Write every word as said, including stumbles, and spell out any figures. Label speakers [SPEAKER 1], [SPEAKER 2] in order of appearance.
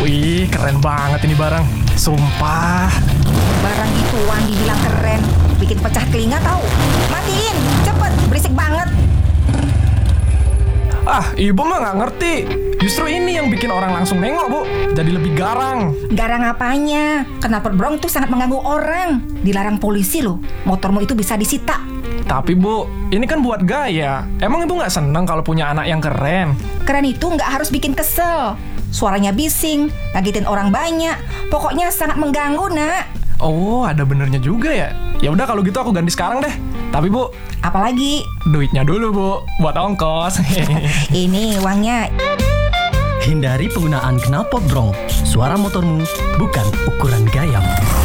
[SPEAKER 1] Wih, keren banget ini barang. Sumpah.
[SPEAKER 2] Barang gituan dibilang keren, bikin pecah telinga tahu. Matiin, cepet, berisik banget.
[SPEAKER 1] Ah, ibu mah nggak ngerti. Justru ini yang bikin orang langsung nengok, Bu. Jadi lebih garang.
[SPEAKER 2] Garang apanya? Knalpot brong tuh sangat mengganggu orang. Dilarang polisi loh. Motormu itu bisa disita.
[SPEAKER 1] Tapi Bu, ini kan buat gaya. Emang ibu nggak seneng kalau punya anak yang keren?
[SPEAKER 2] Keren itu nggak harus bikin kesel. Suaranya bising, ngagetin orang banyak. Pokoknya sangat mengganggu, nak.
[SPEAKER 1] Oh, ada benernya juga ya. Ya udah kalau gitu aku ganti sekarang deh. Tapi Bu,
[SPEAKER 2] Apalagi,
[SPEAKER 1] duitnya dulu Bu, buat ongkos.
[SPEAKER 2] ini uangnya.
[SPEAKER 3] Hindari penggunaan knalpot brong. Suara motormu bukan ukuran gayam.